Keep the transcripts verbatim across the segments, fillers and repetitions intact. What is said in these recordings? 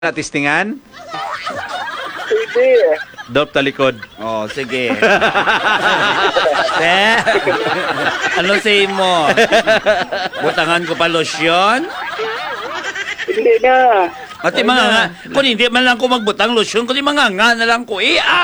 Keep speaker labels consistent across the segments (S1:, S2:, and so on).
S1: Natistingan?
S2: Sige.
S1: Dop talikod.
S3: Oh, sige. Te, ano say mo? Butangan ko pa losyon?
S2: Hindi na.
S3: At yung mga nga, kung hindi man lang ko magbutang losyon, kung di mga nga na lang ko, eh, ah!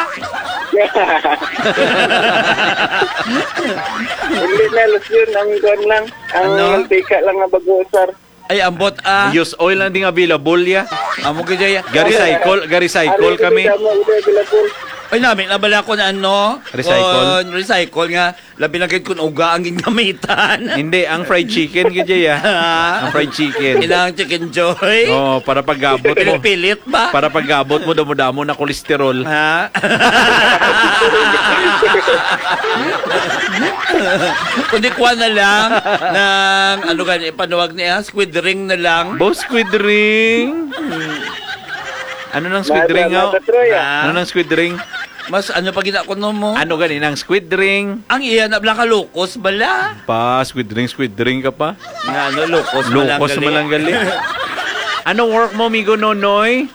S2: Hindi na, Lucian. Ang gun lang. Ang
S3: Ano?
S2: mantika lang na bago-usar.
S3: Ay, ambot, ah.
S1: Use oil lang din available ya.
S3: Amo ko dyan.
S1: Gari cycle, gari cycle kami.
S3: Ay, namin, nabala ko na ano?
S1: Recycle?
S3: Kung recycle nga, labi lang kayo kung uga ang ginamitan.
S1: Hindi, ang fried chicken gid ya. Ang fried chicken.
S3: Ilang chicken joy?
S1: Oh, para paggabot mo.
S3: Pilit-pilit ba?
S1: Para paggabot mo damo-damo na kolesterol.
S3: Ha? Kundi kuha na lang ng, ano gani, panuwag niya, squid ring na lang.
S1: Bo squid ring. Ano nang squid ring
S2: Nada,
S1: oh?
S2: nada, Troy,
S1: Ano nang squid ring?
S3: Mas ano pa ginakuno mo?
S1: Ano gani nang squid ring?
S3: Ang iyan na bala ka lukos bala.
S1: Pa squid ring, squid ring ka pa.
S3: Nga ano, lukos
S1: Lukos malanggali. Anong work mo, Migo Nonoy?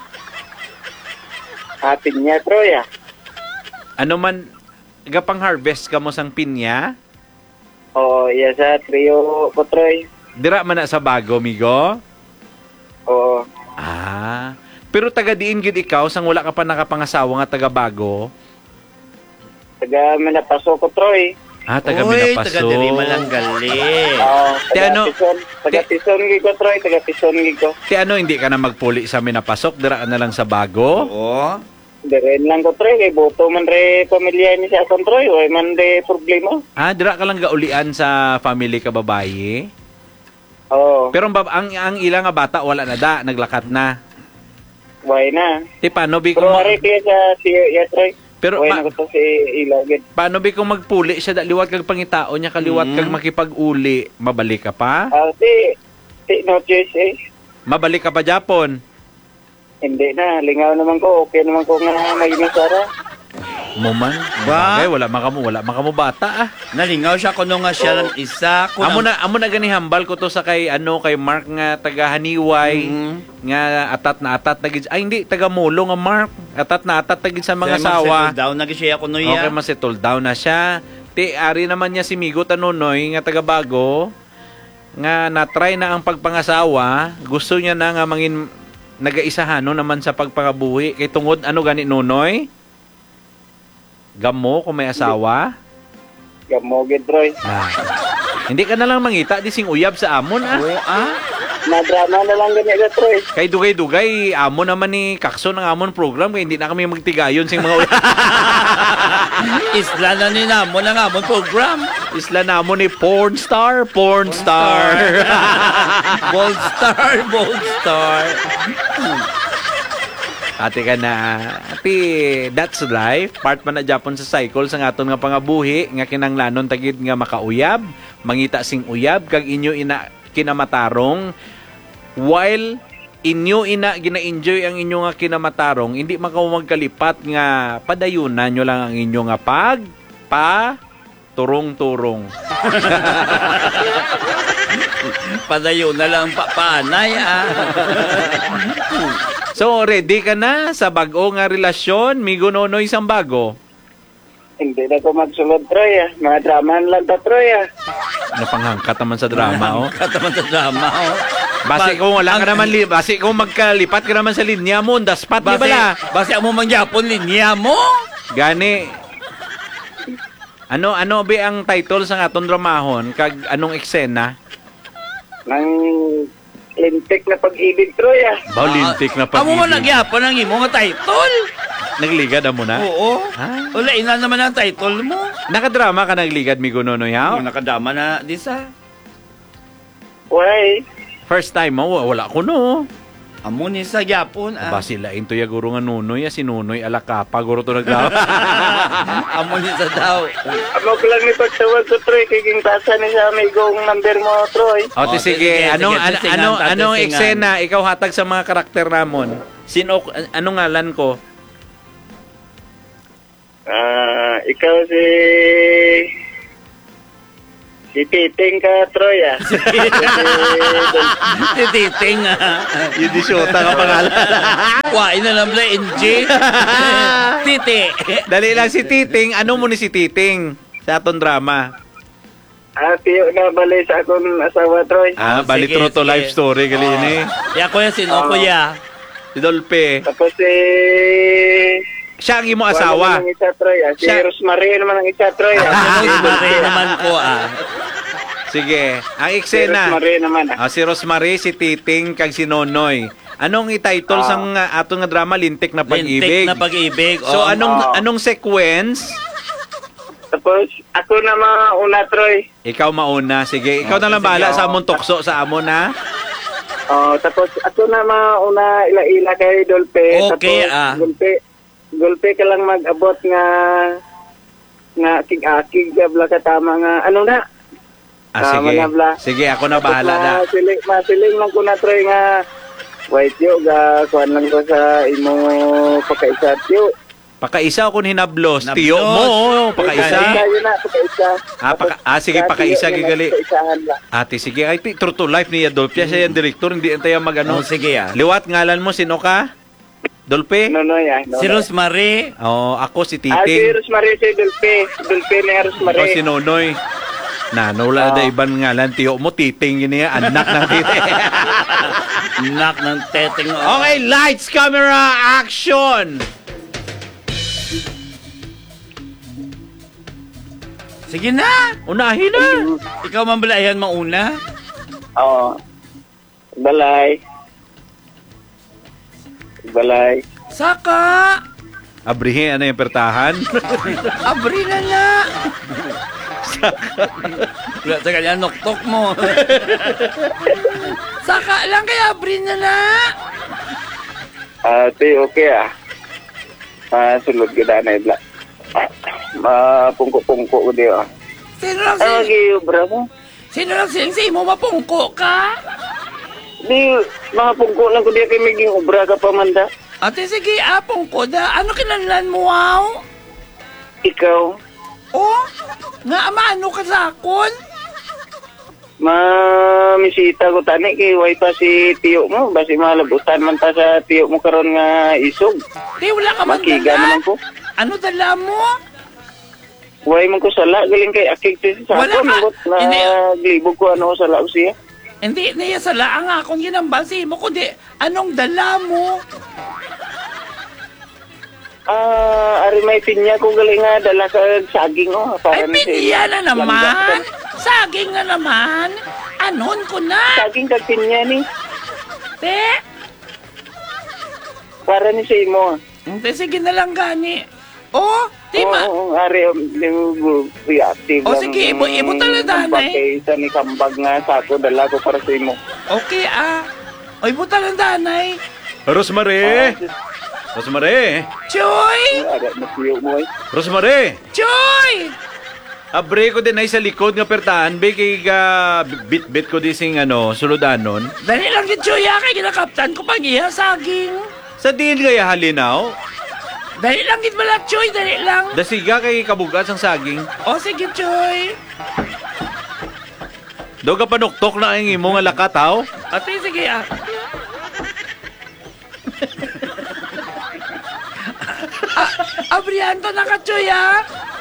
S2: Atin niya, Troy, ah.
S1: Ano man, gapang harvest ka mo sang pinya?
S2: Oo, iya sa trio ko, Troy.
S1: Dira man na sa bago, Migo?
S2: Oo.
S1: Ah, pero taga diin gid ikaw sang wala ka pa nakapangasawa nga taga bago?
S2: Taga manapasok ko, Troy.
S1: Ah, taga
S3: Uy,
S1: Minapaso.
S3: taga diri malanggali.
S2: Oo.
S1: Ti ano?
S2: Tison. Taga
S1: Ti-
S2: tison gi ko, Troy. Taga tison gi ko.
S1: Ti ano, hindi ka na magpuli sa Minapasok? Dira ka na lang sa bago?
S3: Oo.
S2: Diren lang ko, Troy. Kay boto man re pamilya ni sa akong, Troy. Way man re problema.
S1: Ah, dira ka lang gaulian sa family ka babaye?
S2: Oo.
S1: Pero ang, bab- ang, ang ilang nga bata, wala na da, naglakat na.
S2: Way na.
S1: Ti paano bi
S2: Pero
S1: kung,
S2: mari kaya sa siya, ya, Troy.
S1: pero
S2: Way
S1: ma-
S2: na ko to si Ilagid.
S1: paano bi kung magpuli siya, da, liwat kag pangitao niya, kaliwat
S3: Mm.
S1: kag makipag-uli, mabalik ka pa?
S2: Ah, si, si no choice eh.
S1: Mabalik ka pa Japon?
S2: Hindi na, lingaw naman ko. Okay naman ko nga may nasara.
S1: Mo man?
S3: Ba?
S1: Bagay, wala man kamo, wala man kamo bata ah.
S3: Nalingaw siya kuno nga siya lang isa. Kung
S1: Amo na amo na gani hambal ko to sa kay ano kay Mark nga taga Haniway
S3: Mm.
S1: nga atat na atat na gid. Ay hindi taga Mulo nga Mark. Atat na atat na gid sa mga
S3: Kaya
S1: sawa.
S3: mag-settle down na siya kuno
S1: Okay,
S3: ya.
S1: masettle down na siya. Ti ari naman niya si Migo Tanonoy nga taga Bago nga na-try na ang pagpangasawa. Gusto niya na nga mangin nagaisahan no naman sa pagpangabuhi kay tungod ano gani Nonoy? Gamo kung may asawa.
S2: Gamogid, Troy.
S1: Ah. Hindi ka na lang mangita di sing uyab sa amon ah.
S3: Oo, ah.
S2: Nadrama na lang ganyan, Troy.
S1: Kay dugay-dugay amo naman ni Kakso ng amon program kay hindi na kami magtigayon sing mga uyab.
S3: Isla na ni namo na nga mo program.
S1: Isla namon ni porn star, porn star.
S3: Bold star, bold star.
S1: Ate ka na. Ate, that's life. Part man na Japon sa cycle sa ngaton nga pangabuhi nga kinanglanon tagid nga makauyab, mangita sing uyab kag inyo ina kinamatarong while inyo ina gina-enjoy ang inyo nga kinamatarong, hindi makaw magkalipat nga padayunan nyo lang ang inyo nga pag pa turong-turong.
S3: Padayo na lang pa paanay ah.
S1: So, ready ka na sa bago nga relasyon? Migo Nonoy isang bago?
S2: Hindi na ko magsulod, Troy, ah. Mga drama lang ta, Troy, ah.
S1: Napanghangkat naman sa drama, oh.
S3: Kataman sa drama oh.
S1: Basi kung wala ka naman, li- basi kung magkalipat ka naman sa linya mo, daspat di
S3: Basi,
S1: bala.
S3: basi amo mangyapon linya mo.
S1: Gani. Ano, ano ba ang title sa aton dramahon? Kag anong eksena?
S2: Nang lintik na pag-ibig, Troy, ah.
S1: Baulintik na
S3: Amo mo
S1: pag-ibig.
S3: nagyapon ang imo nga title.
S1: Nagligad mo na?
S3: Oo.
S1: Ah.
S3: Wala ina naman ang title mo.
S1: Nakadrama ka nagligad, Migo Nonoy, ha?
S3: Ang nakadama na di sa.
S2: Way.
S1: First time mo, wala ko no.
S3: Amo ni sa gyapon ah.
S1: Aba sila into ya guro nga Nunoy, ya si Nunoy alakapa guro to naglaw.
S3: Amo ni sa daw.
S2: Amo ko lang ni pagtawag ko, Troy. Kay tasa ni sa amigong number mo, Troy.
S1: O, ti
S3: O,
S1: sige,
S3: sige,
S1: anong
S3: sige,
S1: ano
S3: tisingan,
S1: ano
S3: tisingan.
S1: anong eksena ikaw hatag sa mga karakter namon? Sino anong ngalan ko?
S2: Ah, ikaw si... Si Titing ka, Troy, ah.
S3: Si Titing, ah.
S1: Yun di syota ka pangalan.
S3: Wain na lang bla, N J. Titi.
S1: Dali lang si Titing. Ano mo ni si Titing sa atong drama?
S2: Ah, tiyo na balay sa akong asawa, Troy.
S1: Ah,
S3: Oh,
S1: bali
S3: sige,
S1: true to
S3: sige.
S1: life story gali
S3: Oo.
S1: ni.
S3: Ya, kuya, sino,
S2: Oo.
S3: kuya?
S1: Si Dolpe.
S2: Tapos eh...
S1: Siya ang imo
S2: Wala
S1: asawa.
S2: naman ang isa, Troy, ah. Si
S1: Siya-
S2: Rosemary naman ang isa, Troy, ah.
S3: Rosemary naman ko, ah.
S1: Sige, ang
S2: Si
S1: eksena.
S2: Rosemary naman, ah.
S1: Ah, si Rosemary, si Titing, kag si Nonoy. Anong i-title
S2: Ah.
S1: sang uh, ato nga drama Lintik na
S3: Lintik
S1: Pag-ibig?
S3: na pag-ibig.
S1: So
S3: oh.
S1: anong
S2: Ah.
S1: anong sequence?
S2: Tapos, ako na mga una, Troy.
S1: Ikaw mauna. Sige, ikaw
S3: Okay,
S1: na lang
S3: sige,
S1: bahala
S2: oh.
S1: sa among tukso sa amon ha.
S2: Oh, tapos, ako na mga una, ila-ila kay Dolpe.
S3: Okay,
S2: tapos,
S3: ah.
S2: Dolpe, Dolpe ka lang mag-abot nga nga kig-akig gabla ka tama nga ano na.
S1: Ah,
S2: Tama
S1: sige.
S2: na, Bla.
S1: Sige, ako na bahala na.
S2: Masiling, masiling lang ko na, Troy, nga white yo, ga, kuhan lang ko sa imo pagkaisa, yo.
S1: Pakaisa ako hinablos.
S3: Nablos.
S1: Tiyo mo, oh,
S2: Pagkaisa
S1: pakaisa.
S2: yun na, pagkaisa.
S1: Ah, paka- ah, sige,
S2: Tapos,
S1: pakaisa,
S2: tiyo,
S1: gigali.
S2: pagkaisahan lang.
S1: Ate, sige. Ay, pi- true to life ni Adolfia. Siya yung director. Hindi tayo mag-ano.
S3: Oh, sige, ah.
S1: Liwat, ngalan mo, sino ka? Dolpe?
S2: No, no, ya. No,
S3: Si
S2: no.
S3: Rosemary.
S1: Oh, ako si
S2: Ah, si
S1: Titing.
S2: Rosemary, si Dolpe. Dolpe na yung Rosemary.
S1: Ako si Nonoy. Na, wala
S2: Ah.
S1: na ibang ngalan. Tiyo mo, Titing. Yun niya, anak ng Titing.
S3: Nak ng teteng. oh.
S1: Okay, lights, camera, action!
S3: Sige na.
S1: Unahin na.
S3: Ikaw mambalayan mauna.
S2: Oo. Balay. Balay.
S3: Saka.
S1: Abrihin, ano yung pertahan?
S3: Abri na na. Wala sa kanya, noktok mo. Saka lang kaya abri na na.
S2: Ah, ti, okay ah. Ah, sulod ka na ibla. Mapungko-pungko ko di ah.
S3: Sino lang
S2: Ano
S3: sin...
S2: lagi ubra mo?
S3: Sino lang sin... Si mo mapungko ka?
S2: Di, mapungko lang ko di kay maging ubra ka pa manda.
S3: Ate, sige, apong ko da. Ano kinanlan mo, wow?
S2: Ikaw,
S3: Oh, nga maano ka sa akon?
S2: mamisita ko tani kay way pa si tiyo mo. Basi malabutan man ta sa tiyo mo karon nga isog.
S3: Di, wala ka man
S2: Makiga
S3: dala.
S2: naman ko.
S3: Ano dala mo?
S2: Way man ko sala, galing kay akig sa
S3: Wala
S2: ako.
S3: ka.
S2: Mabot na
S3: Hindi.
S2: glibog ko ano sa lao siya.
S3: Hindi, niya sa laang akong ginambal si mo. Kundi, anong dala mo?
S2: Ah, ari may pinya ko galing nga dala sa saging oh.
S3: Ay,
S2: Para ni
S3: pinya na
S2: Langga.
S3: naman. Saging na naman. Anon ko na.
S2: Saging kag pinya ni.
S3: Te.
S2: Para ni sa imo.
S3: Te, sige na lang gani. Oh, di
S2: Oo,
S3: ma.
S2: oo, ari um, reactive
S3: O, sige, ibo- ibo talaga, nanay.
S2: Isa ni kambag nga sako dala ko para sa imo.
S3: Okay, ah. Oy, buta lang danay.
S1: Rosemary! Rosemary!
S3: Choy!
S2: Ara na tiyo mo ay.
S1: Rosemary!
S3: Choy!
S1: Abre ko din ay sa likod nga pertahan. Be, kay ga bit-bit ko di sing ano, suludanon.
S3: Dali lang kay Choy, ah. Kay ginakaptan ko pag iya, saging.
S1: Sa diin kaya halinaw?
S3: Dali lang kit bala, Choy. Dali lang.
S1: Dasiga kay kabugat sang saging.
S3: O, sige, Choy.
S1: Do ka panuktok na ang imo nga lakataw.
S3: Ate, sige, ah. ah, abrihan to na ka, Choy, ah.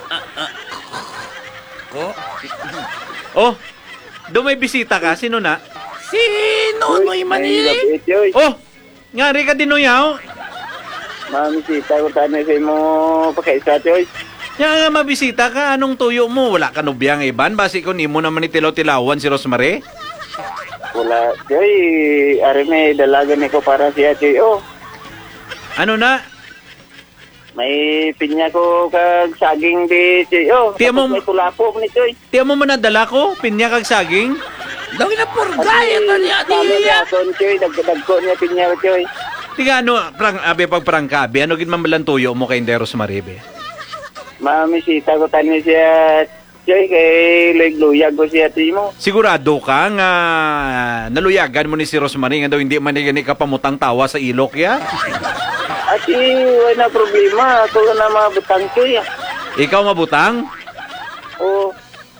S3: Ko?
S1: Oh, do may bisita ka. Sino na?
S3: Si Nonoy Manili.
S2: Lapit yoy.
S1: Oh, ngari ka dinuyaw.
S2: Mamisita ko tani sa imo pagkaisa yoy.
S1: Nga nga mabisita ka. Anong tuyo mo? Wala ka nubyang iban. Basi kung imo naman itilaw-tilawan si Rosemary.
S2: Wala yoy. Ari may dalaga ni ko para siya yoy. Oh,
S1: Ano na?
S2: may pinya ko kag saging di yoy. Oh,
S1: Tiyan mo-
S2: tapos may kulapo ni yoy.
S1: Tiyan mo manadala ko? Pinya kag saging?
S3: Daw na purgay. Ito niya, diya.
S2: Son yoy, dagdag ko niya pinya ko yoy.
S1: Tiga ano, prang, abe pag prangkabi. Ano gid man balang tuyo mo kay Inday Rosemary be?
S2: Mamisita ko tani siya yoy kay lugluyag ko siya timo.
S1: Sigurado ka nga naluyagan mo ni si Rosemary nga daw hindi man ni ka pamutang tawa sa ilok ya?
S2: Ati, wala na problema. Ako na mabutang yoy.
S1: Ikaw mabutang?
S2: Oh,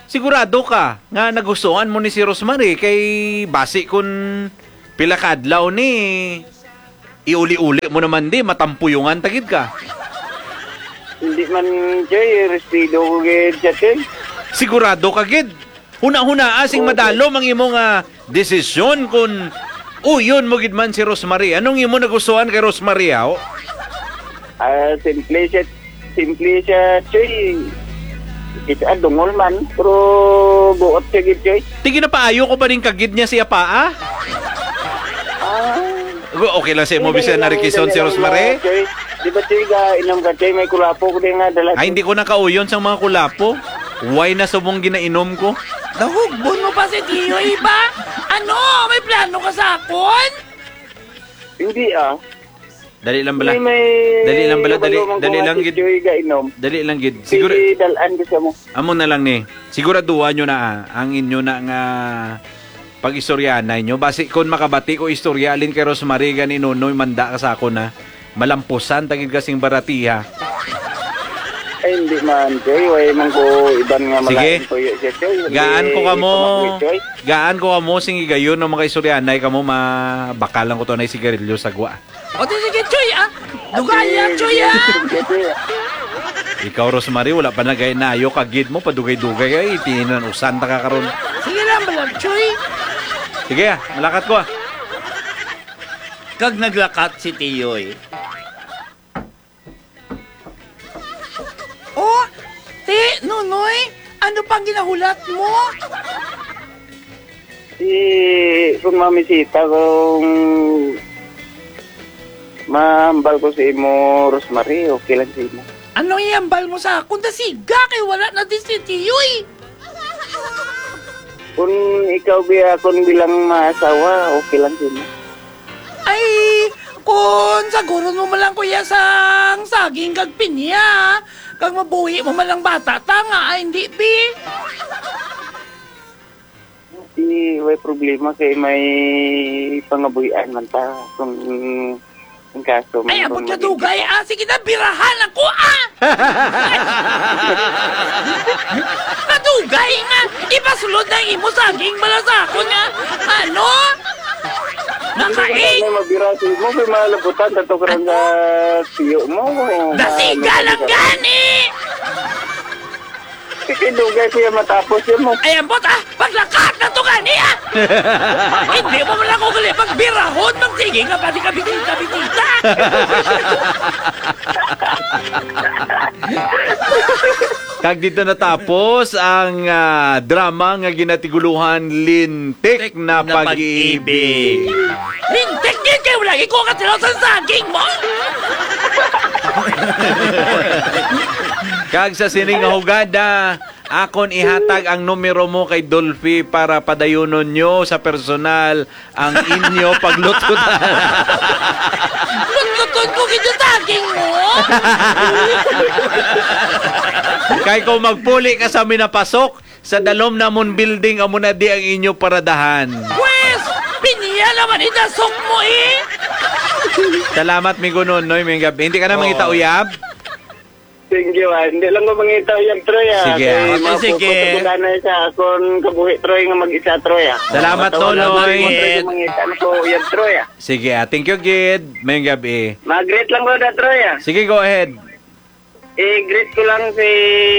S1: sigurado ka nga nagustuhan mo ni si Rosemary kay basi kun pila ka adlaw ni iuli-uli mo naman di matampuyungan tagid ka.
S2: Hindi man, Choy, respido ko gid siya, Choy.
S1: Sigurado ka gid. Huna-huna asing madalo mang imong nga desisyon kun uyon mo gid man si Rosemary. Anong imo nagustuhan kay Rosemary, ha?
S2: Ah, simple siya, simple siya, Choy. Kita dungol man, pero buot siya gid, Choy.
S1: Tigi na paayo ko pa rin kagid niya siya pa, ah?
S2: Ah,
S1: Okay lang sa imo bisa
S2: dali lang,
S1: narikison
S2: dali
S1: si
S2: lang,
S1: Rosemary?
S2: Choy. Di ba, Choy, ga, inom ka, Choy, may kulapo ko din nga dala.
S1: Ay, hindi ko nakauyon sa mga kulapo. Why na subong ginainom ko?
S3: Nahugbon mo pa si Tiyoy ba? Ano? May plano ka sa akon?
S2: Hindi, ah.
S1: Dali lang bala.
S2: May, may...
S1: Dali lang bala, dali,
S2: kabalumang
S1: dali
S2: ko nga
S1: lang
S2: si
S1: gid.
S2: Choy, ga, inom.
S1: Dali lang gid. Siguro,
S2: Sige, dalaan ko siya mo.
S1: amo na lang ni. Siguraduhan nyo na ah, ang inyo na nga pag-istoryanay nyo. Basi kung makabati ko istoryalin kay Rosemary gani Nonoy manda ka sa ako na malampusan tagid kasing baratiha.
S2: Ay, hindi man, Choy. Way man ko iban nga
S1: Sige.
S2: malaking tuyo siya, Choy. Hindi
S1: Gaan ko kamo,
S2: pamakuwi, Choy.
S1: gaan ko kamo sing igayon ng mga istoryanay kamo mabakalan ko to na sigarilyo sa gwa.
S3: O di sige, Choy, ah. Dugaya, Choy, ah.
S2: Sige, Choy, ah.
S1: Ikaw Rosemary wala pa nagay nayo kagid mo padugay-dugay ay tininan usan ta ka karon.
S3: Sige lang, balang, Choy.
S1: Sige ah, malakat ko ah.
S3: Kag naglakat si Tiyoy. Oh, Ti, Nunoy, ano pang ginahulat mo?
S2: Si, kung mamisita kung mahambal ko si mo, Rosemary, okay lang si mo.
S3: Ano iambal mo sa akong dasiga kay wala na din si Tiyoy?
S2: Kung ikaw biya, kung bilang maasawa, okay lang si mo.
S3: Ay, kung siguro mo malang kuya sang saging kag pinya, kag mabuhi mo malang bata, tanga, ay hindi, bi.
S2: Di, may problema kay may pangabuyan man ta. Kung, kung kaso man.
S3: Ay, abot
S2: kung
S3: ka
S2: maging-
S3: dugay, ah, sige na, birahan ako, ah! Kadugay nga, ipasulod na imo saging malasako nga, ano? Nakain!
S2: May mabira si mo, may malabutan, tato ka rin sa tiyo mo.
S3: Dasiga lang gani!
S2: Sige, dugay ko yung matapos yun mo.
S3: Ay, ambot, ah, paglakat na to gani, ah! Hindi mo malang ko gali, pagbirahon, magsiging nga, pati ka bitita-bitita!
S1: Kag dito natapos ang ah, drama nga ginatiguluhan lintik na
S3: Na
S1: pag-ibig.
S3: Lintik din kayo, lagi ko katilaw sa saging mo!
S1: Kag sa sining nga hugada, akon ihatag ang numero mo kay Dolphy para padayunon nyo sa personal ang inyo paglututan.
S3: Lututon ko kita saging mo!
S1: Kay kung magpuli ka sa minapasok, sa dalom namon building amo na di ang inyo paradahan.
S3: Pwes, piniya naman itasok mo eh!
S1: Salamat mi Nonoy, may gabi. Hindi ka na mangita uyab?
S2: Thank you, ah. Hindi lang ko mangitaw yung Troy, ah.
S1: Sige,
S2: Kay
S3: ah.
S2: mapupunta
S3: Sige.
S2: ko na siya akong kabuhi Troy nga mag-isa Troy, ah.
S1: Salamat,
S2: Matawan na
S1: Nonoy.
S2: ako, Troy, nga mangita na ko yung Troy, ah.
S1: Sige, ah, thank you Gid. May gabi.
S2: Mag-greet lang ko na Troy, ah.
S1: Sige, go ahead.
S2: I-greet ko lang si...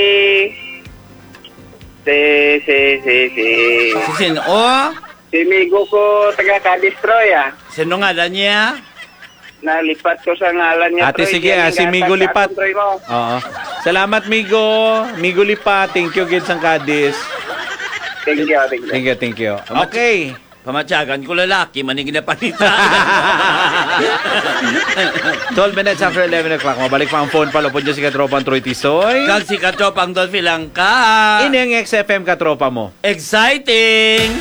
S2: Si, si, si, si...
S3: Sino? Oh,
S2: Si Migo ko, taga Cadiz, Troy, ah.
S3: sino nga na niya?
S2: Nalipat ko sa ngalan niya,
S1: Ate,
S2: Troy.
S1: sige,
S2: Yan
S1: ah,
S2: ang
S1: si
S2: gatag
S1: Migo
S2: sa
S1: lipat.
S2: akong Troy mo.
S1: Oo. Salamat, Migo. Migo Lipa. Thank you, Gid sang Cadiz.
S2: Thank you, thank you.
S1: Thank you, thank you. Okay.
S3: Pamatyagan ko lalaki, manigin na panita.
S1: twelve minutes after eleven o'clock. Mabalik pa ang phone pala po dyan si Katropang Troy Tisoy.
S3: Kag si Katropang Dolphy lang ka.
S1: Ini ang X F M Katropa mo.
S3: Exciting!